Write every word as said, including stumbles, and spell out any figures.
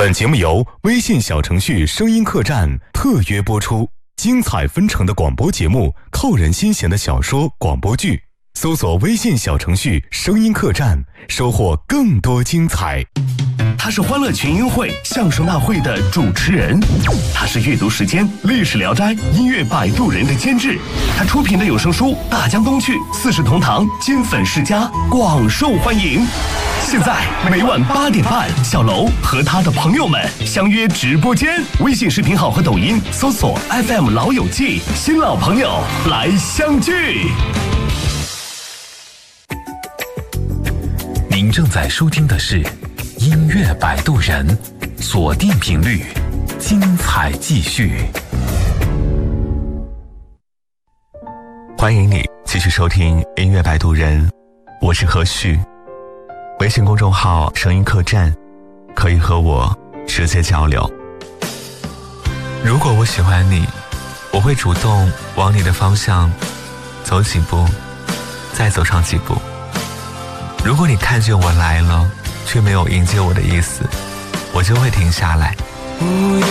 本节目由微信小程序声音客栈特约播出，精彩纷呈的广播节目，扣人心弦的小说广播剧，搜索微信小程序声音客栈，收获更多精彩。 他是欢乐群英会相声大会的主持人，他是阅读时间历史聊斋音乐摆渡人的监制，他出品的有声书《大江东去》四世同堂金粉世家广受欢迎。现在每晚八点半，小楼和他的朋友们相约直播间，微信视频号和抖音搜索 F M 老友记，新老朋友来相聚。 您正在收听的是音乐摆渡人，锁定频率，精彩继续。 欢迎你继续收听音乐摆渡人，我是何旭。微信公众号声音客栈可以和我直接交流。如果我喜欢你，我会主动往你的方向走几步，再走上几步。如果你看见我来了却没有迎接我的意思，我就会停下来。